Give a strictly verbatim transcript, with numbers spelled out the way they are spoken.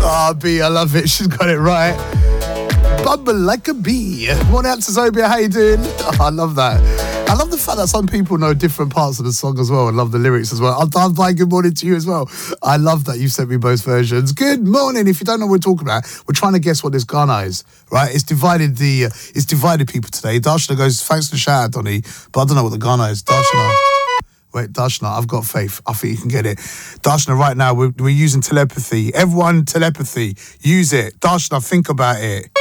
Oh, B, I love it. She's got it right. Bubble like a bee. Morning out to Zobia, how you doing? Oh, I love that. I love the fact that some people know different parts of the song as well and love the lyrics as well. I'll, I'll buy good morning to you as well. I love that you sent me both versions. Good morning. If you don't know what we're talking about, we're trying to guess what this Ghana is, right? It's divided the, uh, it's divided people today. Darshana goes, thanks for the shout out, Donny, but I don't know what the Ghana is. Darshana. Wait, Darshana, I've got faith. I think you can get it. Darshana, right now, we're, we're using telepathy. Everyone, telepathy. Use it. Darshana, think about it.